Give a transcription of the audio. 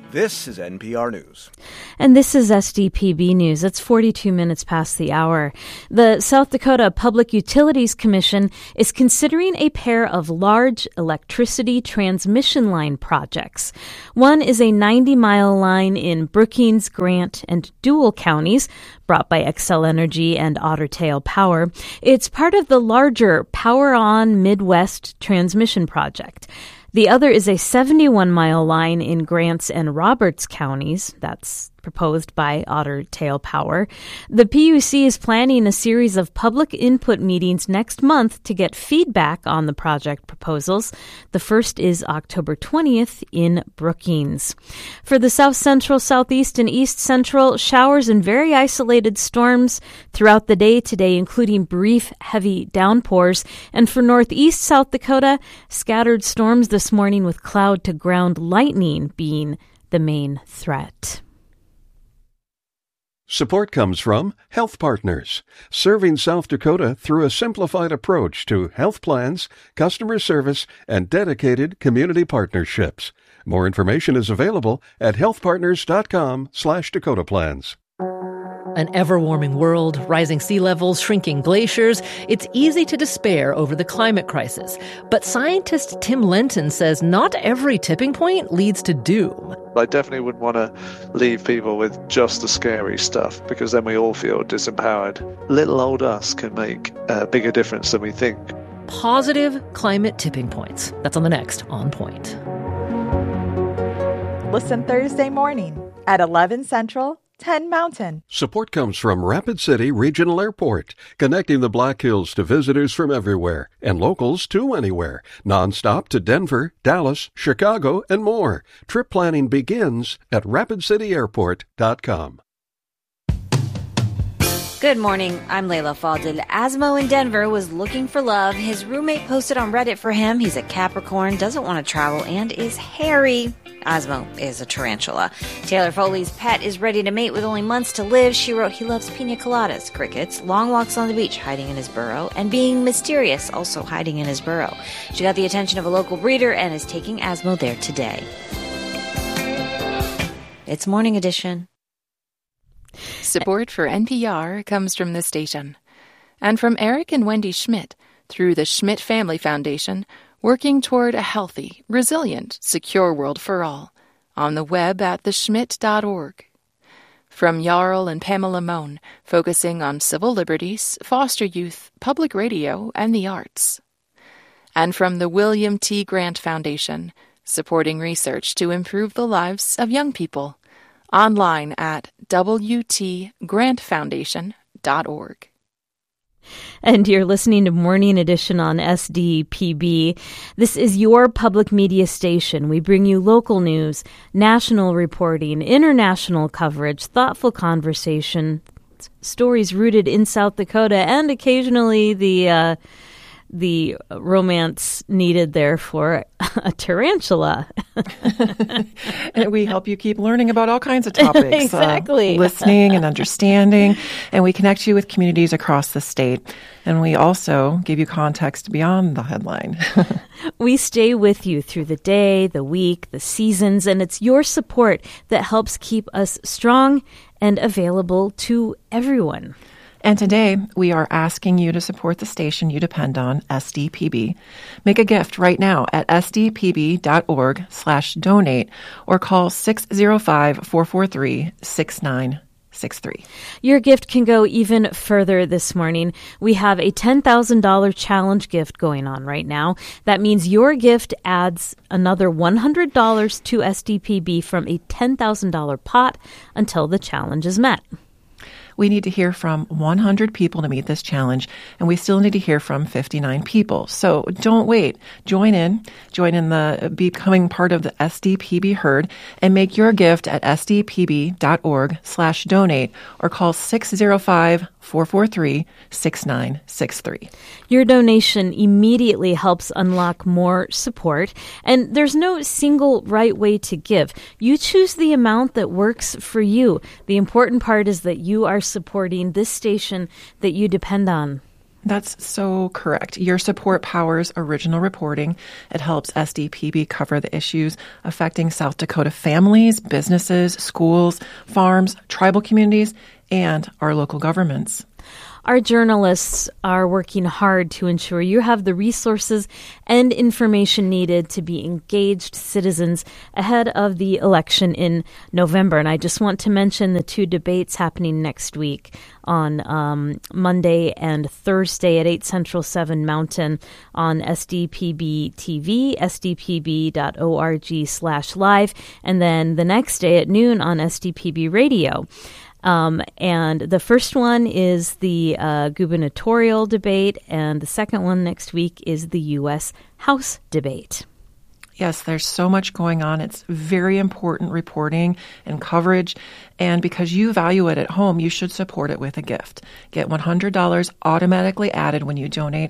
This is NPR News. And this is SDPB News. It's 42 minutes past the hour. The South Dakota Public Utilities Commission is considering a pair of large electricity transmission line projects. One is a 90-mile line in Brookings, Grant, and Dual counties, brought by Xcel Energy and Otter Tail Power. It's part of the larger Power On Midwest transmission project. The other is a 71-mile line in Grants and Roberts counties. That's proposed by Otter Tail Power. The PUC is planning a series of public input meetings next month to get feedback on the project proposals. The first is October 20th in Brookings. For the South Central, Southeast, and East Central, showers and very isolated storms throughout the day today, including brief, heavy downpours. And for Northeast South Dakota, scattered storms this morning with cloud-to-ground lightning being the main threat. Support comes from Health Partners, serving South Dakota through a simplified approach to health plans, customer service, and dedicated community partnerships. More information is available at healthpartners.com/Dakota Plans. An ever-warming world, rising sea levels, shrinking glaciers. It's easy to despair over the climate crisis. But scientist Tim Lenton says not every tipping point leads to doom. I definitely wouldn't want to leave people with just the scary stuff, because then we all feel disempowered. Little old us can make a bigger difference than we think. Positive climate tipping points. That's on the next On Point. Listen Thursday morning at 11 Central, 10 Mountain. Support comes from Rapid City Regional Airport, connecting the Black Hills to visitors from everywhere and locals to anywhere. Nonstop to Denver, Dallas, Chicago, and more. Trip planning begins at RapidCityAirport.com. Good morning, I'm Layla Fadil. Asmo in Denver was looking for love. His roommate posted on Reddit for him. He's a Capricorn, doesn't want to travel, and is hairy. Asmo is a tarantula. Taylor Foley's pet is ready to mate with only months to live. She wrote he loves pina coladas, crickets, long walks on the beach, hiding in his burrow, and being mysterious, also hiding in his burrow. She got the attention of a local breeder and is taking Asmo there today. It's Morning Edition. Support for NPR comes from this station and from Eric and Wendy Schmidt through the Schmidt Family Foundation, working toward a healthy, resilient, secure world for all, on the web at theschmidt.org. From Jarl and Pamela Mohn, focusing on civil liberties, foster youth, public radio, and the arts. And from the William T. Grant Foundation, supporting research to improve the lives of young people. Online at wtgrantfoundation.org. And you're listening to Morning Edition on SDPB. This is your public media station. We bring you local news, national reporting, international coverage, thoughtful conversation, stories rooted in South Dakota, and occasionally the romance needed there for a tarantula. And we help you keep learning about all kinds of topics. Exactly. Listening and understanding. And we connect you with communities across the state. And we also give you context beyond the headline. We stay with you through the day, the week, the seasons, and it's your support that helps keep us strong and available to everyone. And today, we are asking you to support the station you depend on, SDPB. Make a gift right now at sdpb.org/donate or call 605-443-6963. Your gift can go even further this morning. We have a $10,000 challenge gift going on right now. That means your gift adds another $100 to SDPB from a $10,000 pot until the challenge is met. We need to hear from 100 people to meet this challenge, and we still need to hear from 59 people. So don't wait. Join in becoming part of the SDPB herd, and make your gift at sdpb.org/donate or call 605-443-6963. Your donation immediately helps unlock more support, and there's no single right way to give. You choose the amount that works for you. The important part is that you are supporting this station that you depend on. That's so correct. Your support powers original reporting. It helps SDPB cover the issues affecting South Dakota families, businesses, schools, farms, tribal communities, and our local governments. Our journalists are working hard to ensure you have the resources and information needed to be engaged citizens ahead of the election in November. And I just want to mention the 2 debates happening next week on Monday and Thursday at 8 Central, 7 Mountain on SDPB TV, sdpb.org/live, and then the next day at noon on SDPB Radio. And the first one is the gubernatorial debate, and the second one next week is the U.S. House debate. Yes, there's so much going on. It's very important reporting and coverage. And because you value it at home, you should support it with a gift. Get $100 automatically added when you donate